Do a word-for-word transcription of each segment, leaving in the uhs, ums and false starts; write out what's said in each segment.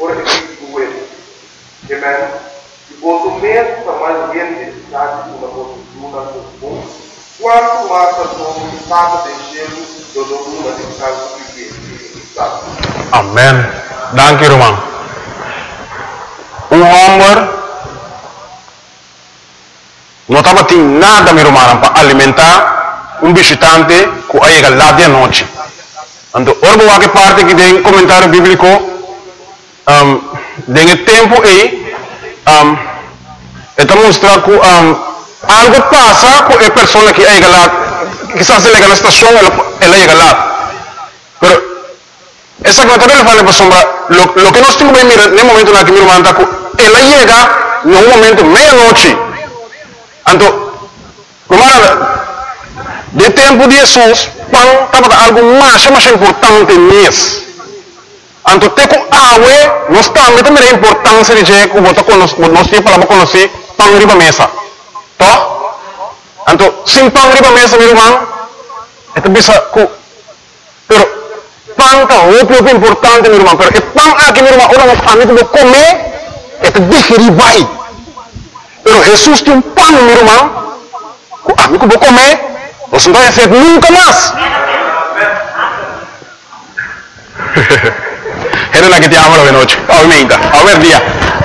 por equipo ele. Amen. E o mesmo tamanho de necessidade de uma postura comum, quanto mais a sua estado deixando do domínio de casa que está. Amen. Dank u, irmão. Um homem não estava tendo nada, meu irmão, para alimentar um visitante que chega lá de noite. Então, orbo que parte que tem comentário bíblico, um, tem tempo aí, um, está mostrando que um, algo passa com a pessoa que chega lá, quizás ele chega na estação, ela, ela chega lá. Pero, essa comentário ele fala para sombra, lo, lo que nós temos que mirar no momento na que meu irmão está, ela chega no momento meia-noite. Então, como de tempo de Jesus, pão estava algo mais, mais importante nisso. Então, te com água, nós também temos a importância de que nós temos para conhecer pão riba mesa. Tá? Então, sem pão riba mesa, meu irmão, é que bisa que, pero pão está muito importante, meu irmão. Pero o pão aqui, meu irmão, ora a mim que comer, é que digerir vai. Pero Jesus tem um pão, meu irmão, a mim que vou comer. Você não vai ser nunca mais. Era na que te amo de noite. Aumenta, a dia.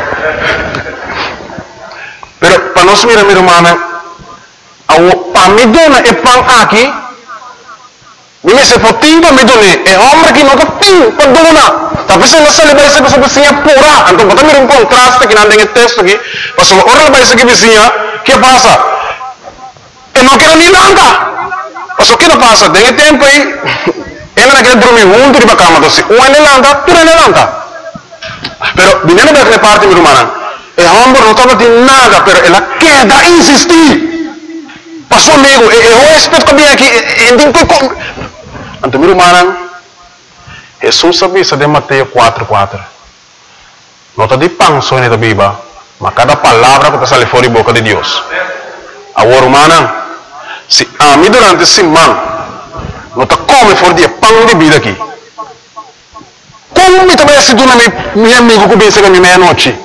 Pero para nós mirar, meu irmão, para me dona é pão aqui. Me se for tempo me dona é homem que nunca tem para dona. Tapi se nós vai ser que vizinha pura. Então bota mirar um contraste que não tem texto aqui. Mas o ora vai ser que vizinha, que passa? Eu não quero nem nada. Mas o que não passa? Tem tempo aí, ela não quer dormir junto de cama, então se um ele landa, tu ele landa. Pero, dinheiro daquela parte, meu irmão, o homem não estava de nada, pero ela quer dar insistir. Passou amigo, eu respeito que vem aqui, eu tenho que... Então, meu irmão, Jesus sabia de Mateus quatro, quatro. Não está de pão só na Bíblia, mas cada palavra que está saindo fora da boca de Deus. Agora, irmão, se a mim durante a semana não está come fora de pão de vida aqui. Como me também se dona meu amigo que vem chegar na meia-noite?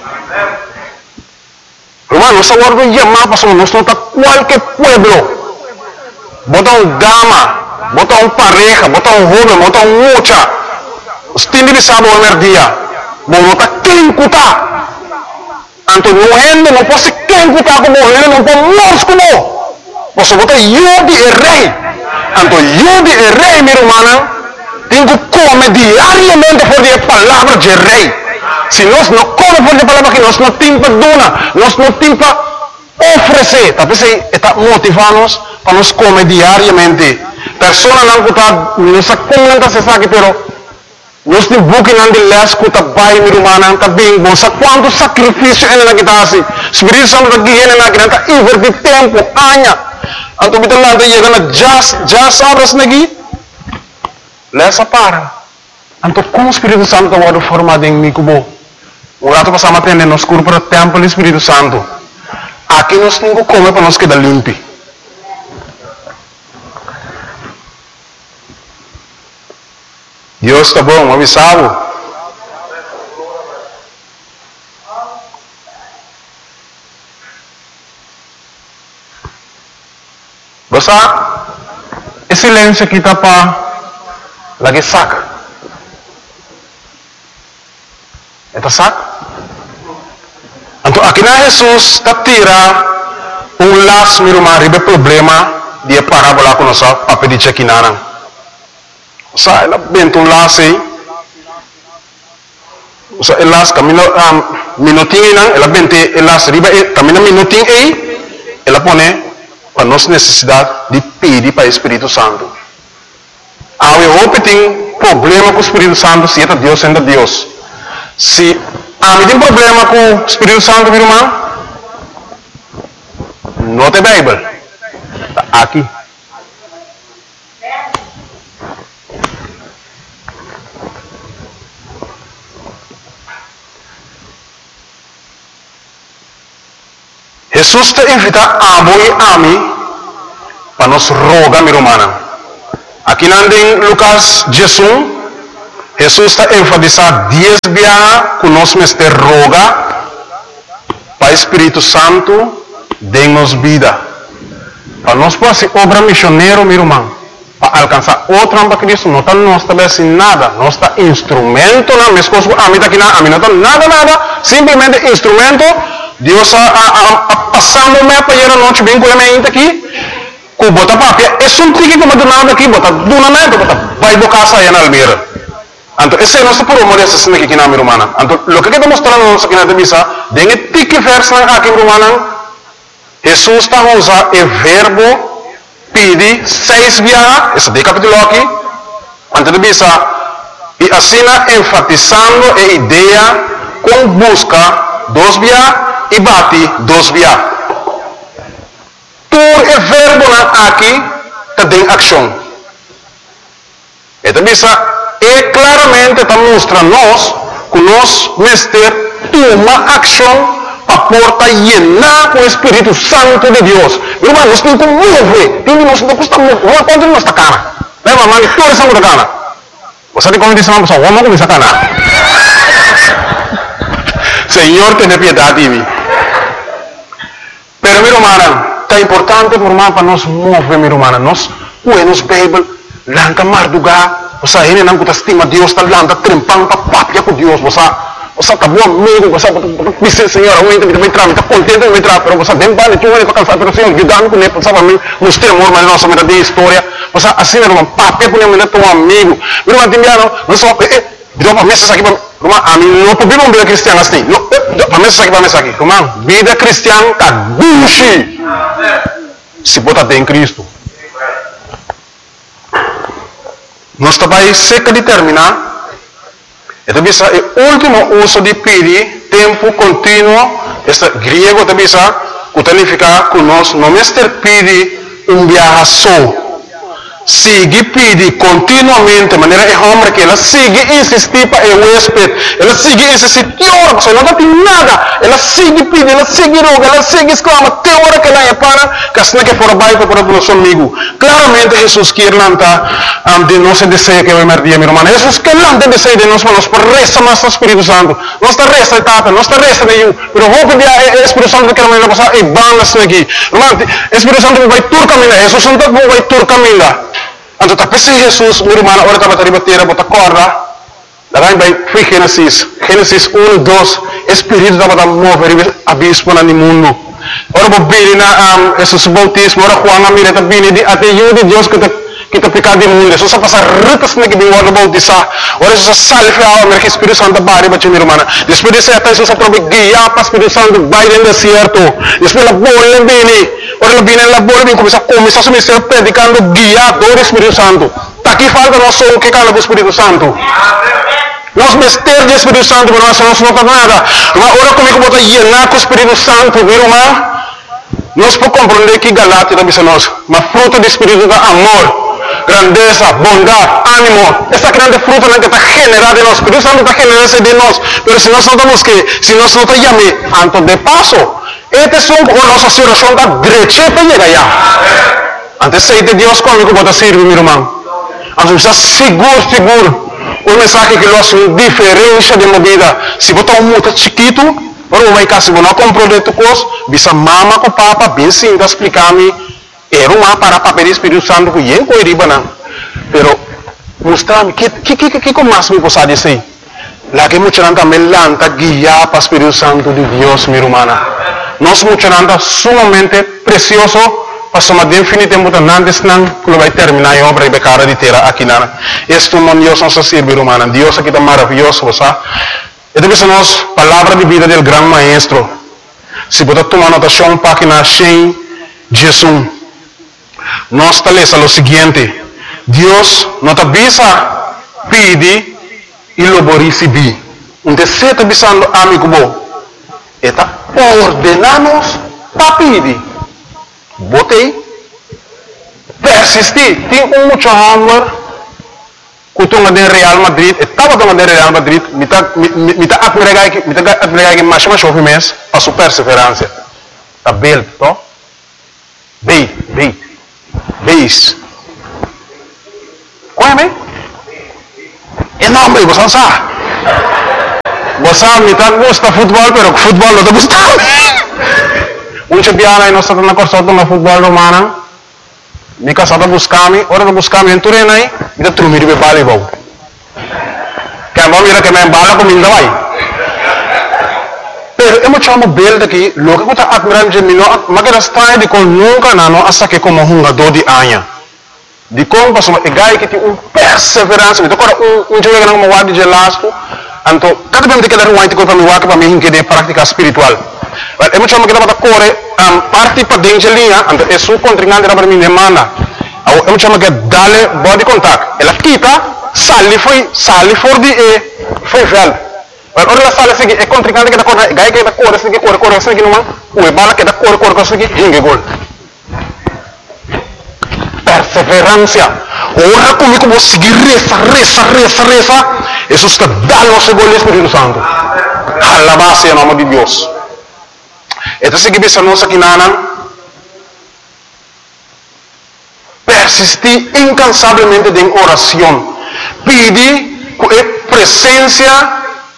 Irmão, nós agora vamos chamar para nós não está qualquer pueblo. Bota um dama, bota um pareja, bota um jovem, bota um mucha. Os tende de sábado ao dia. Bom, não está quem cutar. Então, não é, não pode ser quem cutar como ele, não pode morrer como. Você bota eu de rei. Então, eu de rei, meu irmão, tenho que comer diariamente por a palavra de rei. Se nós não comemos por a palavra que nós não temos para donar, nós não temos para oferecer. Talvez está motivando-nos para nós comer diariamente. Pessoas não está, não se comenta se sabe, pero nós temos buque não de lesco, está bem, meu irmão, está bem bom. Sabe quanto sacrifício ele não está assim? Espírito Santo está aqui, ele não está invertir tempo, anos. Então, kita lantai ya karena jas jas horas lagi, lesa para. Então, como o Espírito Santo está formado em mim como, o rato passamos a ter nos curso para o templo do Espírito Santo. Aqui nós temos que comer para nós quedar limpo. Deus está bom, avisado. Basta, e silêncio kita pa lagi sak. Ito sak. Então, aqui na Jesus tatira um las miruma ribe problema dia parábola com nossa pape de chequinana. Sa ela bento um las aí. Sa elas camino um, minutinho nan, ela bente elas ribe camino minutinho aí, ela pone para nossa necessidade de pedir para o Espírito Santo. Há um tem problema com o Espírito Santo, se é Deus, é Deus. Se há um problema com o Espírito Santo, meu irmão, não tem Bíblia. Está aqui. Jesus te invita a voi a mim para nos rogar, meu irmão. Aqui em Lucas dezesseis, Jesus está enfatizando diez viajes que nós mestre roga para o Espírito Santo dê-nos vida. Para nós poder ser obra missioneiro, meu irmão, para alcançar outra para Cristo, não está nós estabelece nada, nós está instrumento, na minha coisa, a mim está aqui, a mim não está nada, nada, simplesmente instrumento. Deus a passando me para ir a noite bem com a minha aqui, com bota papia, é só um tique como do nada aqui, bota do nada, bota vai bocar sair na almeira. Então, esse é nosso por amor essa cena aqui na minha irmã. Então, o que está mostrando nós aqui na missa, tem um tique verso aqui irmã. Jesus está usando o verbo pedir seis viajes, esse é o capítulo aqui, antes de missa, e assim enfatizando a ideia com busca dois viajes e bate dois viajes. Por o verbo aqui, está em ação. Esta missa é claramente está mostrando nós que nós mestre toma ação para porta llenar com o Espírito Santo de Deus. Meu irmão, nós temos que mover. Nós não custa mover. Não conta de nossa cara. Lembra, mano? Tudo isso é cara. Você tem como dizer uma pessoa, vamos começar a cara. Senhor, tenha piedade de mim. Pero, meu irmão, está importante, meu irmão, para nós mover, meu irmão. Nós, buenos Bíblia, lanta mardugar. Você ainda não está estima Deus, está lanta trempando para papia com Deus. Você Você está bom amigo, você está Senhor, eu ainda me entrar, está contente de me entrar, mas você tem vale, tu vai para cansar, mas Senhor, ajudando com ele, sabe, me mostrei amor, mas nossa vida de história, você assim, meu irmão, papai, com ele, teu amigo, meu irmão, Timiano, não só, eh, deu para mesa aqui, irmão, a mim não podemos vida cristiana assim, não, para mesa aqui, para mesa aqui, irmão, vida cristiana está duche, se botar bem em Cristo. Nós também seca de terminar. Então, o último uso de pedir, tempo contínuo, este griego também que significa que nós não mestre pedir um viaje só. Sigue pedir continuamente, de maneira que homem que ela sigue insistir para o huésped, ela sigue insistir, que hora que você não tem nada, ela sigue pedir, ela sigue roga, ela sigue exclama, que hora que ela é para, que assim que for baixo para o nosso amigo. Claramente Jesus quer lançar um, de nosso desejo que vaimer dia, meu irmão. Jesus quer lançar o desejo de nós, mas por resta mais o Espírito Santo. Não está resta de tapa, não está resta de eu, mas vou pedir ao Espírito Santo que quer me passar e vamos aqui. Irmão, o Espírito Santo vai tur caminhar, Jesus Santo vai tur caminhar. Então, tapi si Jesus, meu irmão, agora estava a bater, bota corda. Daí vai, foi Gênesis, Gênesis um, dois, Espírito estava a mover abismo no mundo. Ora, vou vir na Jesus bautismo, ora, Juan, a mira, está vindo até eu de Deus que está que está picado no mundo. Jesus passa ritas na que vem o bautizar. Ora, Jesus salve a alma, que Espírito Santo bari, bate, meu irmão. Depois desse até Jesus aprove guiar para o Espírito Santo, vai no deserto. Depois a bola vem, ora, ela vem na bola, vem começar a começar a ministério predicando, guiado do Espírito Santo. Está aqui falta nós só o que cala do Espírito Santo. Nós mester do Espírito Santo, mas nós não está nada. Ora, comigo, bota llenar com o Espírito Santo, meu irmão. Nós podemos compreender que Galatia também são nós, mas fruto do Espírito é amor, grandeza, bondade, ânimo. Essa grande fruta que está generada em nós. O Espírito Santo está generando de nós. Mas se nós não estamos que, se nós não estamos llamando, antes de passo, este é um nossa situação da direita para chegar lá. Antes de ser Deus comigo, pode servir, meu irmão. Antes está seguro, seguro. Um mensagem que nós diferença de movida. Se botar um muito chiquito, ora vai cá, se você não comprou de tu coisa, bisa mama com papa, bem sim, para explicar-me. Era uma para papel do Espírito Santo que eu não iria não. Pero mostrar-me que que que que como mais me possa dizer. Lá que muita gente também lanta guiar para o Espírito Santo de Deus, minha irmã. Nós muita gente sumamente precioso, passamos definitivamente antes não que vai terminar a obra e becara de terra aqui na. Este mundo Deus nos serve, irmã. Deus aqui está maravilhoso, você. Esta é a nossa palavra de vida do grande maestro. Se você tomar anotação, página cem, Jesus. Nós estabelece o seguinte: Deus nos avisa, pede e logo receber. Então, se está avisando amigo bom, está ordenamos para pedir. Botei, persistir. Tem um muito homem que está no Real Madrid, estava no Real Madrid, me está admirando mais mais chove mês para sua perseverança. Está bem, tá? Bem, bem. Base. Qual é, bem? Em nome e você sabe. Você me tá gosta futebol, pero futebol não te gusta. Um champion aí nós estamos na corso do futebol romana. Me casada buscami, ora não buscami em Turena aí, me dá trumir be bali bom. Que a mão mira que me embala com minda vai. Pero eu me chamo bel daqui, logo que eu tá admirando de mim, mas que está de com nunca não, hasta que como um jogador de anha. De como passou uma gai que tem um perseverança, então agora um um jogador não guarda de lasco, então cada vez que ele vai ter para me guardar para mim que de prática espiritual. Eu me chamo que dá para correr, parte para dentro de linha, então é sua contrincante para mim demanda. Eu me chamo que dale body contact, ela quita, sali foi, sali for de e foi velho. Ora ela sale assim, é contrincante que dá correr, gai que dá correr, assim que corre, corre assim que não, o bala que dá corre, corre assim que hinge gol. Perseverança. Ora comigo vou seguir reza, reza, reza, reza. Jesus que dá nosso gol Espírito Santo. Alabado em nome de Deus. Então se que bisa nossa quinana persistir incansavelmente em oração. Pedir com presença,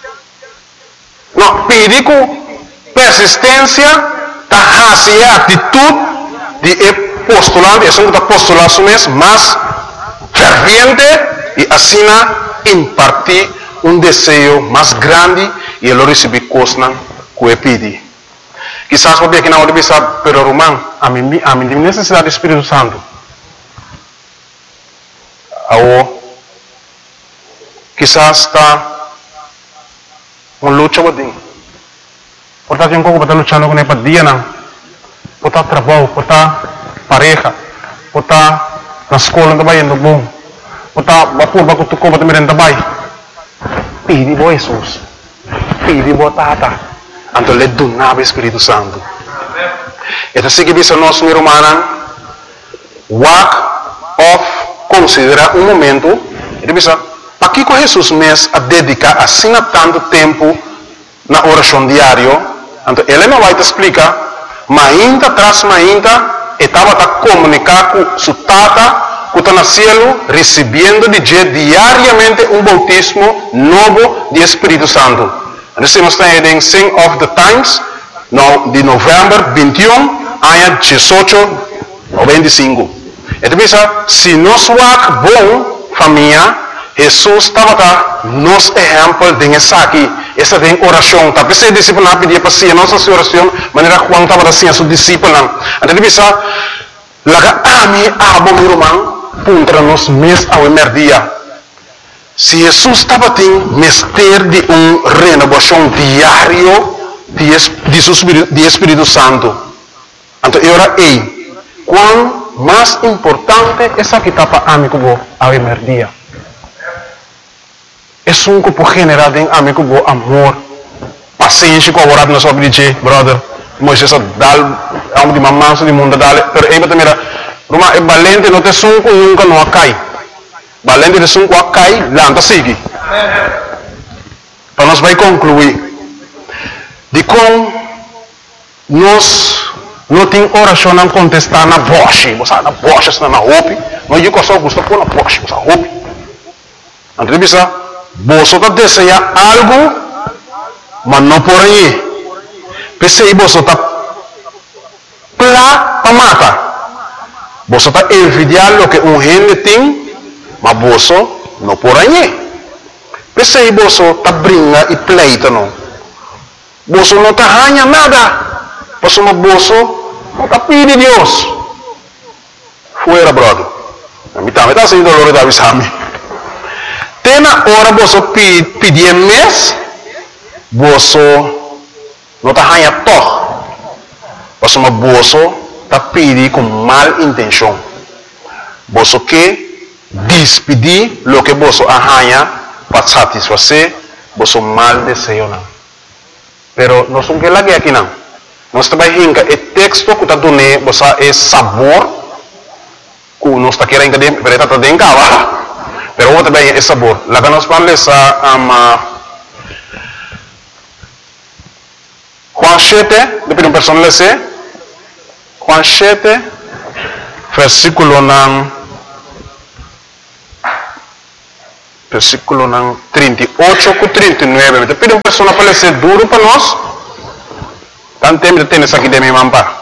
não, pedir com persistência, tahasia atitude de postulante, é um postulante mais ferviente e assim impartir um desejo mais grande e ele receber coisas que ele pede. Quizás porque aqui na hora de pensar, pero Román, a mim a mim tem necessidade do Espírito Santo. Ou quizás está uma luta botem. Portanto, eu estou lutando com ele dia não. Portanto, trabalho, portanto, pareja, portanto, na escola também indo bom. Portanto, vapor bago tu como também também. Pedi bo Jesus. Pedi bo tata. Então ele donava o Espírito Santo. Então se que bisa nós meu irmão, walk off considera um momento, ele bisa, para que com Jesus mesmo a dedicar assim tanto tempo na oração diária, então ele não vai te explicar, mas ainda atrás, mas ainda estava a comunicar com sua tata, que está no cielo, recebendo de diariamente um bautismo novo de Espírito Santo. Nós estamos em Sing of the Times, no, de novembro vinte e um, ano dezoito noventa e cinco. Então, se nós somos bom família, Jesus estava nos exemplo de essa aqui, essa de oração. Tapi se discípulo não pedia para si, nossa oração, maneira Juan estava assim a seu discípulo. Então, bisa, laga ami abo meu irmão, contra nós mes ao emerdia. Se Jesus estava tendo mestre de uma renovação diária de, de, de Espírito Santo, então era aí, quão mais importante essa que está para amigo ao emerdia. É um grupo generado em amigo amor, paciência, colaborado na sua vida, brother. Moisés dá um de mamanso de mundo dale, pero aí também era, Roma é valente, não tem sunco nunca não cai. Valente de sunco cai, lanta sigue. Então nós vai concluir de como nós não tem oração não contestar na voz, você na voz está na roupa, não eu só gosto por na voz, você roupa. Então bisa, você está desejando algo, mas não por aí. Pensei você está plá para matar. Você está envidiando o que um gente tem, mas você não por aí. Pensei você está brincando e pleita não. Você não está ganhando nada. Você não não está pedindo Deus. Fuera, brother. A mim também está sendo dolor da avisame. Tem na hora você pedir mês, você não está ganhando todo. Você não você está pedindo com mal intenção. Você quer despedir o que você ganha para satisfazer você mal desejo não. Pero nós não queremos aqui não. Nós também hinga o texto que está dando você é sabor que nós está querendo que pero está dentro cá. Pero o também é sabor. Lá que nós falamos a Juan sete, depois uma pessoa lê Juan sete, versículo nan versículo trinta y ocho con treinta y nueve. Me pide una persona para ser duro para nosotros. Tanto tiempo tienes aquí de mi mamá.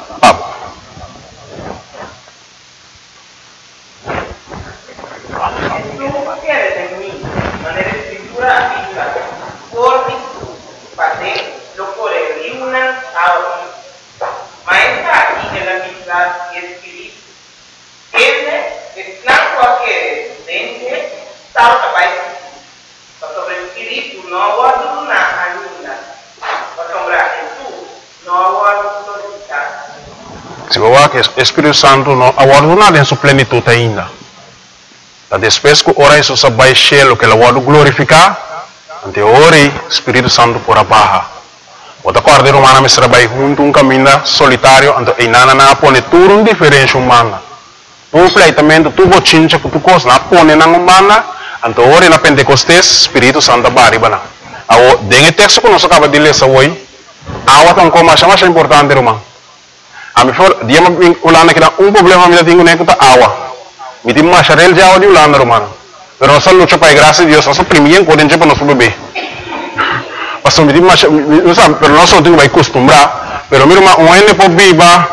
Se você que o Espírito Santo não aguarda em sua plenitude ainda. Depois que ora isso vai cheio que ela vai glorificar, ante ora o Espírito Santo por abaixo. O da corda romana me trabalha junto um caminho solitário, ante e nana na pone tudo um diferente humana. Completamente tu bochincha que tu costa na pone na humana, ante ora na Pentecostes Espírito Santo baribana. Awo dengue texto que nós acaba de ler essa hoje, awa tão como mais mais importante romano. A mim for dia me ulana que dá um problema me tenho nem que tá awa. Me tem mais real já de ulana romano. Pero nós luta para a graça de Deus, nós primeiro podem ter para nosso bebê. Mas me tem mais, não sabe, pero nós não temos que acostumbrar. Pero mira uma um ene por viva.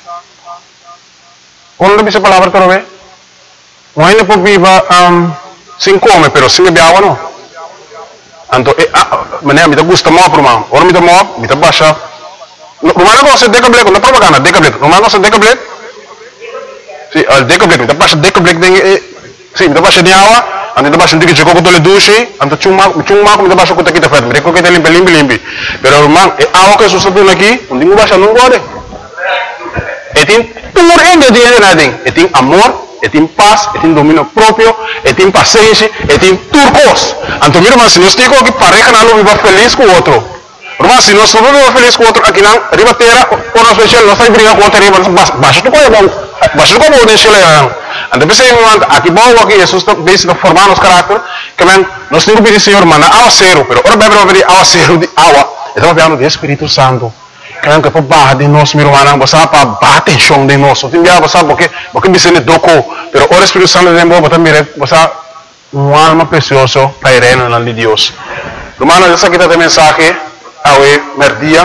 Quando dice palavra para ver? Um ene por viva um sem come, pero sem beber água não. Então, mané me tá gusta mal pro mano. Ora me tá mal, me tá baixa. Romano gosta de decablet, não propaganda, decablet. Romano gosta de decablet. Sim, al decablet, me tá baixa decablet de, sim, me tá baixa de água. Ando tá baixa de que coco tole duche, ando chuma, chuma me tá baixa com taquita fed, me coco que limpe limpe limpe. Pero romano, é água que susta tudo aqui, não digo baixa não gode. E tem tudo ainda de nada, e tem amor. E tem paz, e tem domínio próprio, e tem paciência, e tem turcos. Então, meu irmão, se nós temos que pareja não viva feliz com o outro. Irmão, se nós não vivemos feliz com o outro, aqui não, riba terra, ou nós fechamos, nós estamos brigando com o outro, riba, baixa tu coisa bom, baixa tu coisa bom, deixa ele lá. Então, pensa em um aqui bom, aqui, Jesus está formando nosso caráter, que nós temos que pedir, Senhor, mano, água zero, mas ora bebe, pedir água zero de água, estamos falando do Espírito Santo. Kailangan ka pa ba de nós meu irmão basta pa bate chão de nós tem dia basta porque porque bisene doko pero o Espírito Santo de Deus basta mire basta um alma precioso para ir reino de Deus. Hermano, essa aqui tá a mensagem awe merdia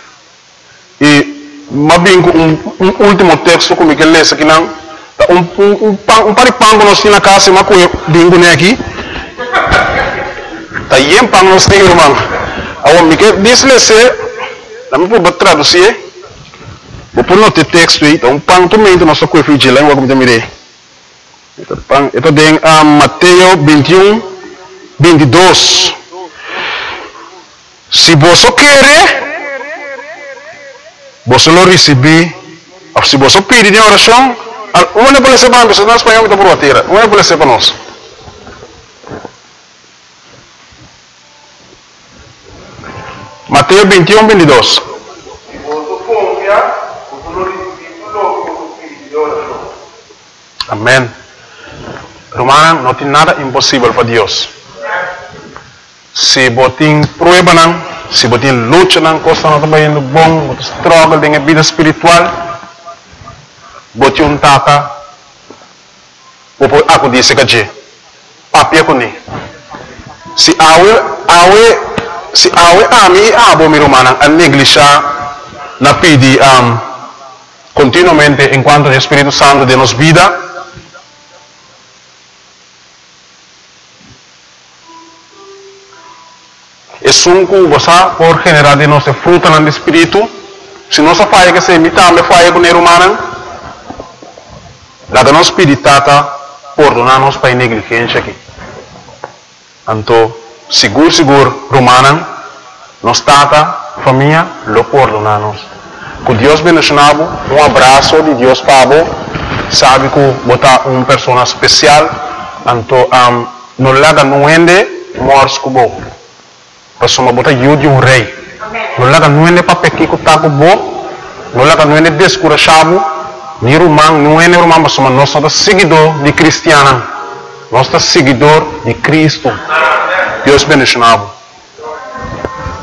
e mabingo um, um último texto como que lê aqui não um um um um paripango nós na casa mas com bingo né aqui tá yem pang nós tem irmão awe me que diz lê Kami po ba traduzir? Vou pôr no texto aí, então pang também do nosso coefficiente lá, vamos ver. Ito pang, ito din um, Mateo vinte-um, vinte e dois. Se você quer, você lo receber. Se você pedir em oração, uma não pode ser para nós, nós espanhol está por a terra. Uma não pode ser para nós. Mateo vinte-um, vinte e dois. Amém. Romano, não tem nada impossível para Deus. Se você tem prueba, se você tem luta, coisa não está indo bom, você struggle com a vida espiritual, você um tata, você aku disse que papi aku ni. Se awe awe se awe ami abo mi romana a negligenciar na pedi um, continuamente enquanto o Espírito Santo de nos vida. Es un cosa por generar de nuestra fruta en el espíritu. Si no se falla que se imita, me falla con el humano. La de nos spiritata por donarnos para negligencia aquí. Anto, seguro, seguro, romana, nos tata, familia, lo perdonamos. Que Dios bendicionado, un abrazo de Dios Pablo, sabe que bota una persona especial, anto, um, no le haga nuende, mors kubo. Pasoma bota yu de um rei. Não laga nuene para pequi com taco bo, não laga nuene descurachado, ni romano, nuene romano, pasoma nós somos seguidor de cristiana, nós somos seguidor de Cristo. Deus bendicionado.